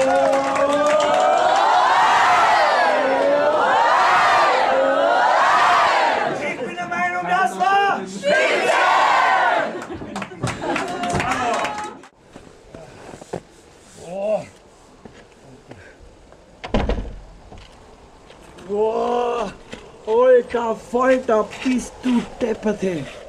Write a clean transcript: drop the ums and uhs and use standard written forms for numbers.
Ich bin der Meinung, das war Boah, alter Falter, bist du depperte.